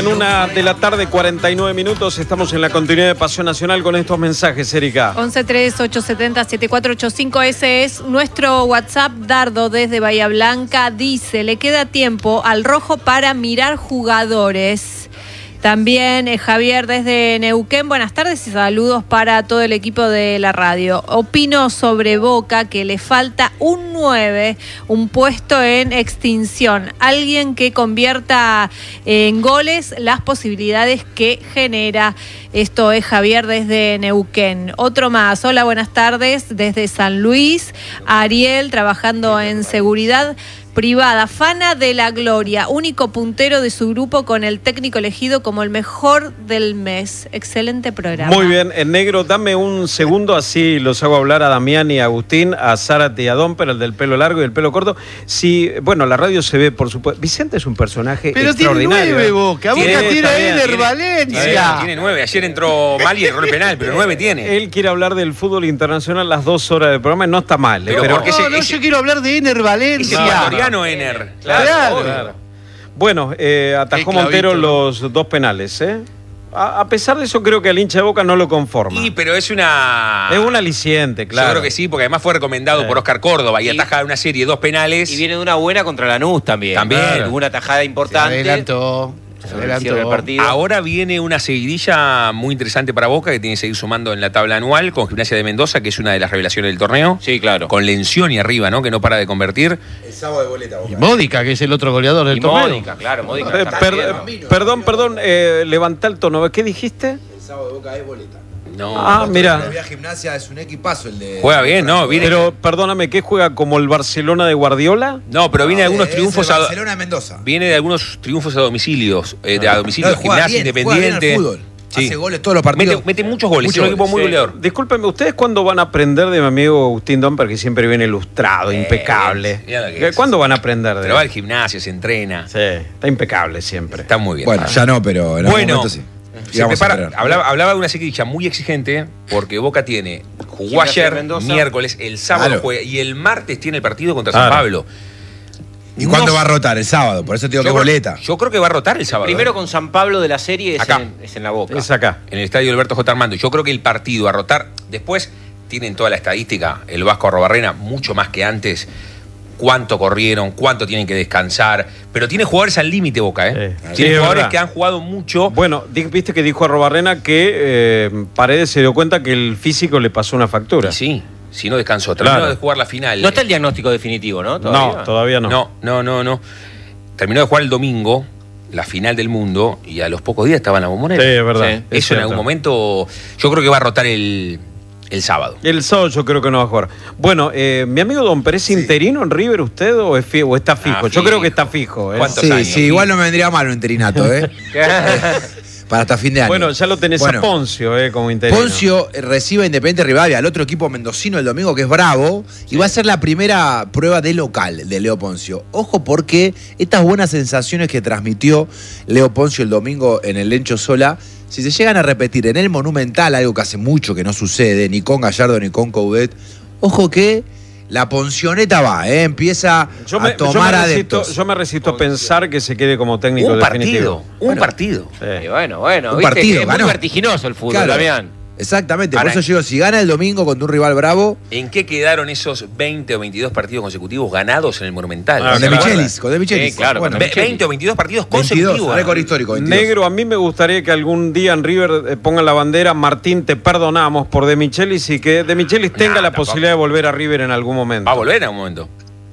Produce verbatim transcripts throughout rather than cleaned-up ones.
bien, una de la tarde, cuarenta y nueve minutos. Estamos en la continuidad de Pasión Nacional con estos mensajes, Erika. once tres ocho siete cero siete cuatro ocho cinco, ese es nuestro WhatsApp. Dardo desde Bahía Blanca dice, le queda tiempo al rojo para mirar jugadores. También eh, Javier desde Neuquén, buenas tardes y saludos para todo el equipo de la radio. Opino sobre Boca que le falta un nueve, un puesto en extinción. Alguien que convierta en goles las posibilidades que genera. Esto es Javier desde Neuquén. Otro más, hola, buenas tardes desde San Luis. Ariel, trabajando en seguridad privada, Fana de la Gloria, único puntero de su grupo con el técnico elegido como el mejor del mes. Excelente programa. Muy bien, en negro, dame un segundo, así los hago hablar a Damián y a Agustín, a Zárate y a Domper, el del pelo largo y el pelo corto. Sí, bueno, la radio se ve, por supuesto. Vicente es un personaje pero extraordinario. Pero tiene nueve, Boca. Boca Tiene, tiene bien, Eder Valencia. Tiene, tiene nueve. Ayer entró mal y erró el penal, pero nueve tiene. Él quiere hablar del fútbol internacional las dos horas del programa y no está mal. Pero, pero porque no, ese, no, ese, yo quiero hablar de Ener Valencia. Ese ecuatoriano Ener. Claro, Claro. Claro. Bueno, eh, atajó El clavito, Montero ¿no? los dos penales, ¿eh? A, a pesar de eso, creo que al hincha de Boca no lo conforma. Y, pero es una... Es un aliciente, claro. Yo creo que sí, porque además fue recomendado Sí. por Oscar Córdoba y, Y- ataja una serie de dos penales. Y viene de una buena contra Lanús también. También. Claro. Tuvo una tajada Se importante. adelantó. Se sobre el cierre del adelantó. partido. Ahora viene una seguidilla muy interesante para Boca que tiene que seguir sumando en la tabla anual con Gimnasia de Mendoza, que es una de las revelaciones del torneo. Sí, claro. Con Lencioni arriba, ¿no? Que no para de convertir. El sábado de boleta, Y Boca. Módica, que es el otro goleador del Y torneo. Módica, claro, Módica. Eh, está per- bien. perdón, perdón, eh, levantá el tono. ¿Qué dijiste? El sábado de Boca es boleta. No. Ah, mira. La vía Gimnasia es un equipazo el de. Juega bien, ¿no? Viene- Pero perdóname, ¿qué juega como el Barcelona de Guardiola? No, pero viene de algunos Es triunfos el a Barcelona de Mendoza. viene de algunos triunfos a domicilios, eh, de a domicilio, No, juega Gimnasia bien, juega bien al Independiente. fútbol. Sí. Hace goles todos los partidos. Mete, mete muchos goles, Muchos es un equipo goles, muy sí. goleador. Discúlpenme, ¿ustedes cuándo van a aprender de mi amigo Agustín Domper, que siempre viene ilustrado, Eh, impecable? mira lo que es. ¿Cuándo van a aprender de Pero va al él? gimnasio, se entrena. Sí, está impecable siempre. Está muy bien. Bueno, ya no, pero en algún Bueno, momento sí. se Íbamos a prepara- esperar. hablaba, hablaba de una seguidilla muy exigente porque Boca tiene, jugó Gimnasia de ayer, Mendoza. miércoles, el sábado Claro. juega y el martes tiene el partido contra Claro. San Pablo. ¿Y cuándo No va a sé- rotar? El sábado. Por eso te digo yo que creo- boleta. Yo creo que va a rotar el sábado. Primero ¿eh? con San Pablo de la serie es, Acá. en, es en la Boca. Es acá. En el estadio Alberto J. Armando. Yo creo que el partido a rotar, después tienen toda la estadística, el Vasco Arrobarrena, mucho más que antes, cuánto corrieron, cuánto tienen que descansar, pero tiene jugadores al límite Boca, ¿eh? Sí. Sí, Tiene es jugadores verdad. que han jugado mucho. Bueno, di- viste que dijo a Robarrena que eh, Paredes se dio cuenta que el físico le pasó una factura. Y sí, si no descansó, terminó Claro. de jugar la final. No está el diagnóstico definitivo, ¿no? No, todavía no. No, no, no, no. Terminó de jugar el domingo, la final del mundo, y a los pocos días estaba en la Bombonera. Sí, es verdad. Sí. es Eso en cierto. algún momento, yo creo que va a rotar el, el sábado. El sábado yo creo que no va a jugar. Bueno, eh, mi amigo Don Pérez, ¿es interino en River usted o, es fi- o está fijo? Yo fijo. creo que está fijo. ¿eh? ¿Cuántos Sí, años? sí, igual no me vendría mal un interinato, ¿eh? Para hasta fin de año. Bueno, ya lo tenés Bueno, a Poncio eh, como interino. Poncio eh, recibe a Independiente Rivadavia, al otro equipo mendocino el domingo, que es Bravo, y va a ser la primera prueba de local de Leo Poncio. Ojo, porque estas buenas sensaciones que transmitió Leo Poncio el domingo en el Lencho Sola, si se llegan a repetir en el Monumental, algo que hace mucho que no sucede, ni con Gallardo ni con Coudet, ojo que la Poncioneta va, ¿eh? Empieza Yo me, a yo tomar me resisto, adeptos. yo me resisto a pensar que se quede como técnico Un definitivo. partido, un Bueno. partido. Sí. Y bueno, bueno, Un viste partido, que es muy ganó. vertiginoso el fútbol, Claro. Damián. Exactamente, Ahora- por eso digo, si gana el domingo contra un rival bravo, ¿En qué quedaron esos veinte o veintidós partidos consecutivos ganados en el Monumental? Ah, con De claro. Michelis, con De Michelis. Sí, claro, Bueno, con Ve- De Michelis. veinte o veintidós partidos veintidós, consecutivos. récord histórico. veintidós. Negro, a mí me gustaría que algún día en River eh, pongan la bandera Martín, te perdonamos por De Michelis y que De Michelis tenga Nah, la tampoco. posibilidad de volver a River en algún momento. Va a volver en algún momento.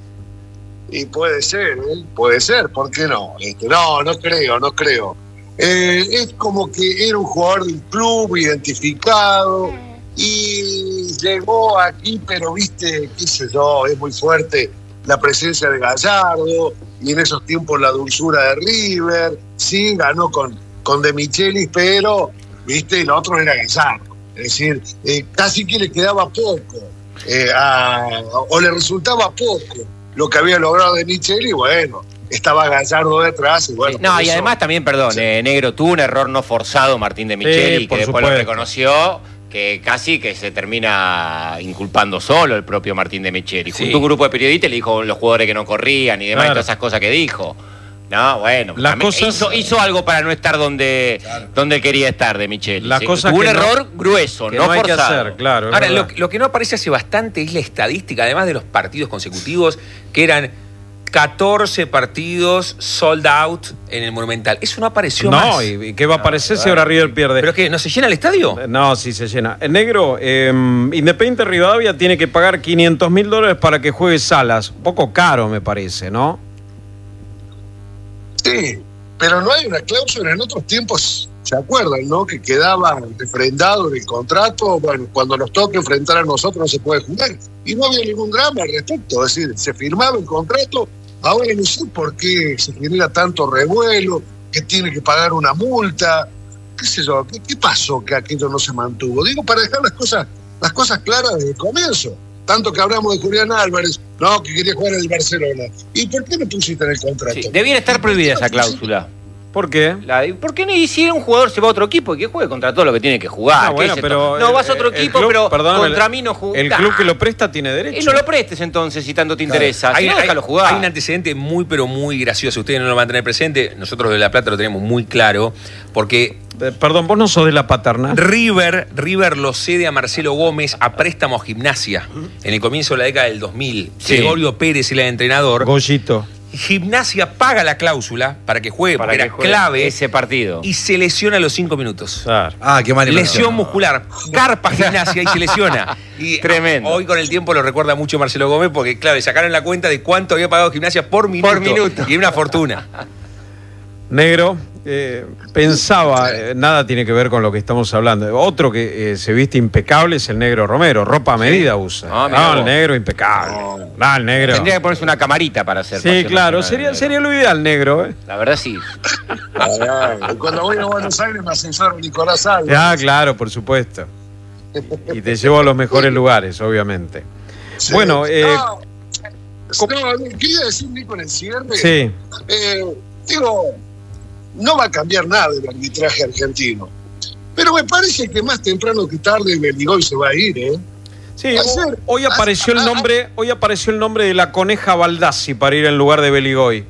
Y puede ser, ¿eh? Puede ser, ¿por qué no? Este, no, no creo, no creo. Eh, es como que era un jugador del club identificado y llegó aquí, pero viste, qué sé yo, es muy fuerte la presencia de Gallardo y en esos tiempos la dulzura de River. Sí, ganó con, con De Michelis, pero viste, el otro era Gallardo. Es decir, eh, casi que le quedaba poco eh, a- o le resultaba poco lo que había logrado De Michelis. Bueno, estaba Gallardo detrás y bueno. No, por y eso- además también, perdón, Sí. eh, Negro, tuvo un error no forzado Martín de Micheli, Sí, que por después lo supuesto. reconoció, que casi que se termina inculpando solo el propio Martín de Micheli. Sí. Junto a un grupo de periodistas le dijo los jugadores que no corrían y demás, Claro. y todas esas cosas que dijo. No, bueno, Las también cosas- hizo, hizo algo para no estar donde, donde quería estar de Micheli. Las ¿sí? cosas Tuvo un que no- error grueso, que no, no hay que forzado. hacer, claro. es Ahora, lo, verdad. lo que no aparece hace bastante es la estadística, además de los partidos consecutivos, que eran catorce partidos sold out en el Monumental. Eso no apareció más. No, ¿y y qué va a aparecer si ahora River pierde? ¿Pero qué? ¿No se llena el estadio? No, sí se llena. En negro, eh, Independiente Rivadavia tiene que pagar quinientos mil dólares para que juegue Salas. Un poco caro, me parece, ¿no? Sí, pero no hay una cláusula en otros tiempos, ¿se acuerdan, no? Que quedaba refrendado en el contrato, bueno, cuando nos toque enfrentar a nosotros no se puede jugar. Y no había ningún drama al respecto, es decir, se firmaba el contrato, ahora no sé por qué se genera tanto revuelo, que tiene que pagar una multa, qué sé yo, ¿qué, qué pasó que aquello no se mantuvo? Digo, para dejar las cosas, las cosas claras desde el comienzo. Tanto que hablamos de Julián Álvarez, no, que quería jugar en el Barcelona. ¿Y por qué no pusiste en el contrato? Sí, debiera estar prohibida esa cláusula. ¿Por qué? La, ¿Por qué no hicieron un jugador se va a otro equipo y que juegue contra todo lo que tiene que jugar? Ah, ¿Qué bueno, es esto? pero no, el- vas a otro el equipo, club, pero perdóname, contra el- mí no jugás. El club que lo presta tiene derecho. Y no lo prestes entonces si tanto te interesa. Hay, Si no, hay- déjalo jugar. hay un antecedente muy, pero muy gracioso. Ustedes no lo van a tener presente. Nosotros de La Plata lo tenemos muy claro. Porque Eh, Perdón, vos no sos de la paterna. River, River lo cede a Marcelo Gómez a préstamo a Gimnasia en el comienzo de la década del dos mil. Sí. Gregorio Pérez era el entrenador. Goyito. Gimnasia paga la cláusula para que juegue, para porque que era juegue clave, ese partido. y se lesiona a los cinco minutos. Claro. Ah, qué mal. Lesión muscular, carpa Gimnasia y se lesiona. Y Tremendo. Hoy con el tiempo lo recuerda mucho Marcelo Gómez porque, claro, le sacaron la cuenta de cuánto había pagado Gimnasia por minuto. Por minuto. Y era una fortuna. Negro, eh, pensaba, eh, nada tiene que ver con lo que estamos hablando. Otro que eh, se viste impecable es el negro Romero. Ropa a medida usa. Ah, mirá no, el vos. negro impecable. No, el negro. Tendría que ponerse una camarita para hacer. Sí, pasión claro, nacional, sería, negro. sería lo ideal, negro. ¿eh? La verdad sí. Ah, cuando voy a Buenos Aires me asesora Nicolás Álvarez. Ah, claro, por supuesto. Y te llevo a los mejores lugares, obviamente. Sí. Bueno, eh, no, no, quería decir, Nico, en el cierre. sí. Eh, digo, no va a cambiar nada el arbitraje argentino. Pero me parece que más temprano que tarde Beligoy se va a ir, ¿eh? Sí, Ayer- hoy apareció el ah, ah, nombre, hoy apareció el nombre de la Coneja Baldassi para ir en lugar de Beligoy.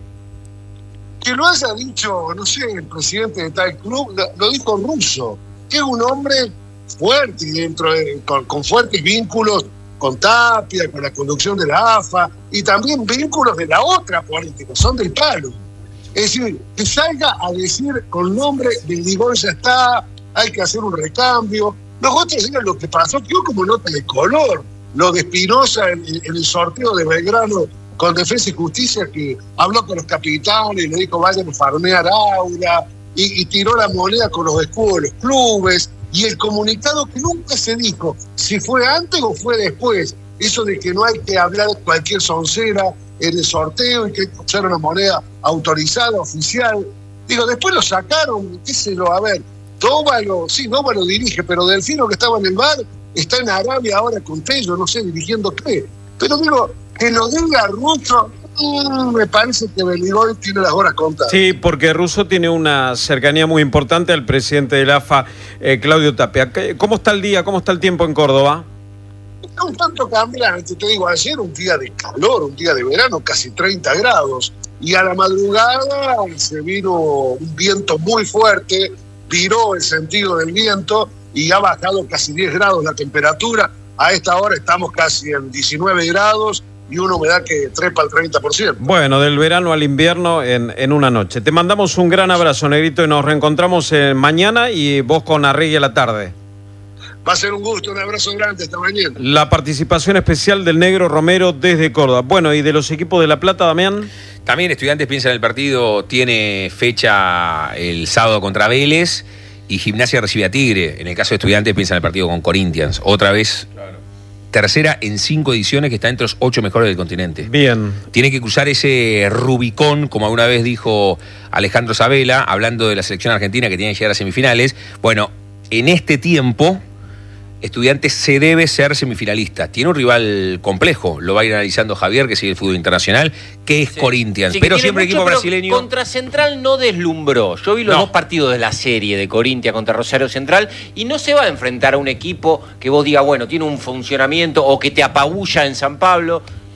Que lo haya dicho, no sé, el presidente de tal club, lo, lo dijo Russo, que es un hombre fuerte, dentro de- con, con fuertes vínculos con Tapia, con la conducción de la A F A, y también vínculos de la otra política, son del palo. Es decir, que salga a decir con nombre, Beligoy ya está, hay que hacer un recambio. Los otros digan lo que pasó, quedó como nota de color. Lo de Espinosa en, en el sorteo de Belgrano con Defensa y Justicia, que habló con los capitanes y le dijo vayan a farmear aura, y, y tiró la moneda con los escudos de los clubes, y el comunicado que nunca se dijo si fue antes o fue después, eso de que no hay que hablar cualquier soncera en el sorteo y que hay que usar una moneda autorizada, oficial. Digo, después lo sacaron, qué sé yo, a ver, Dóvalo, sí, Dóvalo dirige, pero Delfino, que estaba en el bar, está en Arabia ahora con Tello, no sé, dirigiendo qué. Pero digo, que lo diga Russo, mmm, me parece que Beligoy tiene las horas contadas. Sí, porque Russo tiene una cercanía muy importante al presidente de la A F A, eh, Claudio Tapia. ¿Cómo está el día, cómo está el tiempo en Córdoba? Está un tanto cambiante, te digo, ayer un día de calor, un día de verano, casi treinta grados, y a la madrugada se vino un viento muy fuerte, viró el sentido del viento y ha bajado casi diez grados la temperatura. A esta hora estamos casi en diecinueve grados y una humedad que trepa al treinta por ciento. Bueno, del verano al invierno en, en una noche. Te mandamos un gran abrazo, Negrito, y nos reencontramos eh, mañana y vos con Arregui a la tarde. Va a ser un gusto, un abrazo grande esta mañana. La participación especial del Negro Romero desde Córdoba. Bueno, ¿y de los equipos de La Plata, Damián? También Estudiantes piensa en el partido, tiene fecha el sábado contra Vélez y Gimnasia recibe a Tigre. En el caso de Estudiantes piensa en el partido con Corinthians. Otra vez, tercera en cinco ediciones que está entre los ocho mejores del continente. Bien. Tiene que cruzar ese Rubicón, como alguna vez dijo Alejandro Sabela, hablando de la selección argentina que tiene que llegar a semifinales. Bueno, en este tiempo, Estudiantes se debe ser semifinalista. Tiene un rival complejo, lo va a ir analizando Javier, que sigue el fútbol internacional, que es Sí. Corinthians. Sí, que pero tiene siempre mucho, equipo pero brasileño. Contra Central no deslumbró. Yo vi los No. dos partidos de la serie de Corinthians contra Rosario Central y no se va a enfrentar a un equipo que vos digas, bueno, tiene un funcionamiento o que te apabulla en San Pablo.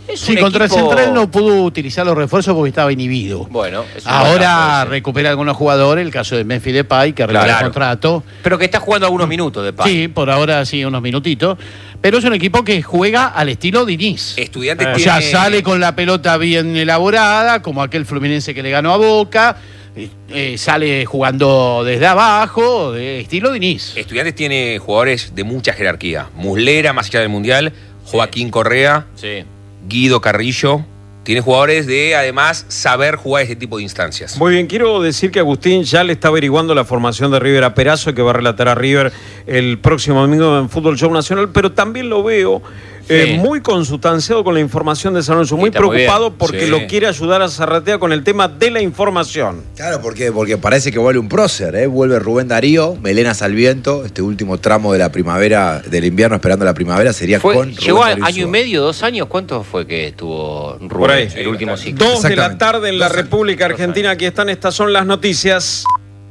Es Sí, un contra equipo- el Central no pudo utilizar los refuerzos porque estaba inhibido. Bueno, es un Ahora batazo ese. recupera algunos jugadores, el caso de Memphis Depay, que arregló Claro. el contrato. Pero que está jugando algunos minutos de paz. Sí, por ahora sí, unos minutitos. Pero es un equipo que juega al estilo Diniz. Estudiantes O tiene... sea, sale con la pelota bien elaborada, como aquel Fluminense que le ganó a Boca. eh, eh, sale jugando desde abajo, de estilo Diniz. Estudiantes tiene jugadores de mucha jerarquía. Muslera, más allá del Mundial, Joaquín Correa, Sí. Guido Carrillo. Tiene jugadores de, además, saber jugar ese tipo de instancias. Muy bien, quiero decir que Agustín ya le está averiguando la formación de River a Perazo, que va a relatar a River el próximo domingo en Fútbol Show Nacional, pero también lo veo eh, Sí. muy consustanciado con la información de San Lorenzo, muy está muy preocupado bien. porque Sí. lo quiere ayudar a Zarratea con el tema de la información. Claro, porque, porque parece que vuelve un prócer, ¿eh? Vuelve Rubén Darío, Melena Salviento, este último tramo de la primavera, del invierno esperando la primavera, sería Fue- con llegó Rubén a Darío año y Insúa. medio, dos años. ¿Cuánto fue que estuvo Rubén? Por ahí. El último ciclo. Dos de la Exactamente. tarde en la Dos años. República Dos Argentina, aquí están, estas son las noticias.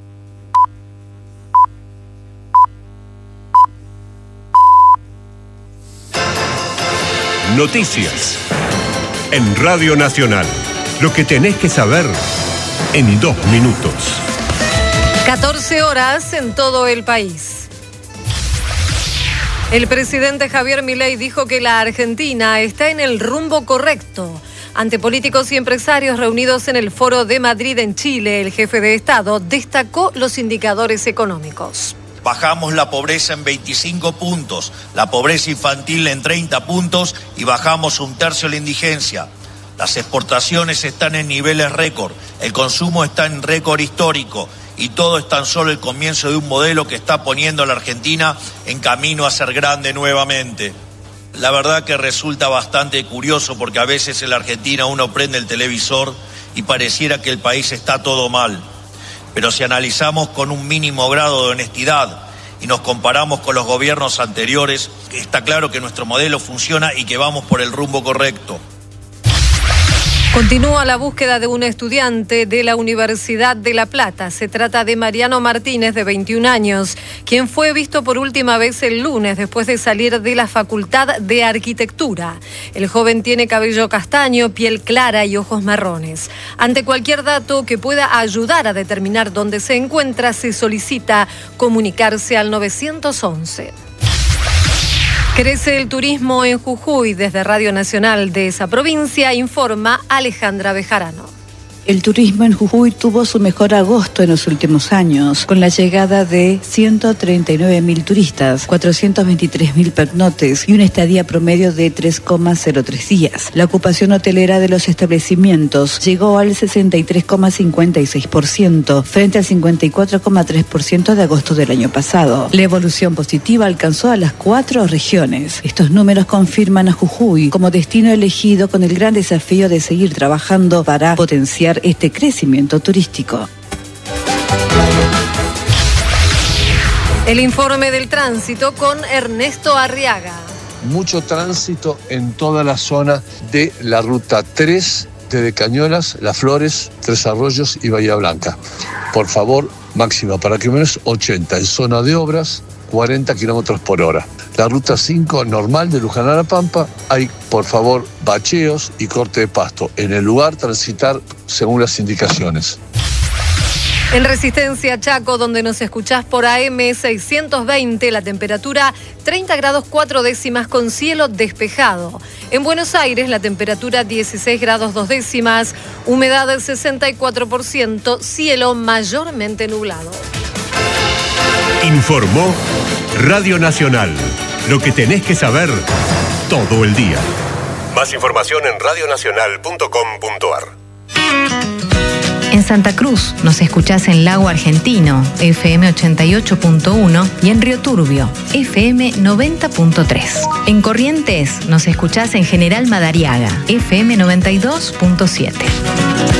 Noticias. En Radio Nacional. Lo que tenés que saber en dos minutos. catorce horas en todo el país. El presidente Javier Milei dijo que la Argentina está en el rumbo correcto. Ante políticos y empresarios reunidos en el Foro de Madrid en Chile, el jefe de Estado destacó los indicadores económicos. Bajamos la pobreza en veinticinco puntos, la pobreza infantil en treinta puntos y bajamos un tercio la indigencia. Las exportaciones están en niveles récord, el consumo está en récord histórico y todo es tan solo el comienzo de un modelo que está poniendo a la Argentina en camino a ser grande nuevamente. La verdad que resulta bastante curioso porque a veces en la Argentina uno prende el televisor y pareciera que el país está todo mal. Pero si analizamos con un mínimo grado de honestidad y nos comparamos con los gobiernos anteriores, está claro que nuestro modelo funciona y que vamos por el rumbo correcto. Continúa la búsqueda de un estudiante de la Universidad de La Plata. Se trata de Mariano Martínez, de veintiún años, quien fue visto por última vez el lunes después de salir de la Facultad de Arquitectura. El joven tiene cabello castaño, piel clara y ojos marrones. Ante cualquier dato que pueda ayudar a determinar dónde se encuentra, se solicita comunicarse al nueve once. Crece el turismo en Jujuy. Desde Radio Nacional de esa provincia informa Alejandra Bejarano. El turismo en Jujuy tuvo su mejor agosto en los últimos años, con la llegada de ciento treinta y nueve mil turistas, cuatrocientos veintitrés mil pernotes y una estadía promedio de tres coma cero tres días. La ocupación hotelera de los establecimientos llegó al sesenta y tres coma cincuenta y seis por ciento, frente al cincuenta y cuatro coma tres por ciento de agosto del año pasado. La evolución positiva alcanzó a las cuatro regiones. Estos números confirman a Jujuy como destino elegido, con el gran desafío de seguir trabajando para potenciar este crecimiento turístico. El informe del tránsito con Ernesto Arriaga. Mucho tránsito en toda la zona de la ruta tres, desde Cañuelas, Las Flores, Tres Arroyos y Bahía Blanca. Por favor, máxima para que menos ochenta. En zona de obras, cuarenta kilómetros por hora. La ruta cinco normal de Luján a La Pampa, hay, por favor, bacheos y corte de pasto. En el lugar, transitar según las indicaciones. En Resistencia Chaco, donde nos escuchás por A M seiscientos veinte, la temperatura treinta grados cuatro décimas con cielo despejado. En Buenos Aires, la temperatura dieciséis grados dos décimas, humedad del sesenta y cuatro por ciento, cielo mayormente nublado. Informó Radio Nacional. Lo que tenés que saber todo el día. Más información en radio nacional punto com punto a r. En Santa Cruz nos escuchás en Lago Argentino, F M ochenta y ocho punto uno, y en Río Turbio, F M noventa punto tres. En Corrientes nos escuchás en General Madariaga, F M noventa y dos punto siete.